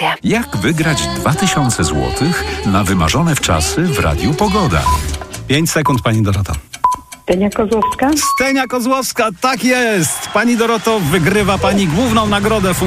rację. Jak wygrać 2000 zł na wymarzone wczasy w Radiu Pogoda? 5 sekund, pani Dorota. Stenia Kozłowska? Stenia Kozłowska, tak jest! Pani Doroto, wygrywa pani główną nagrodę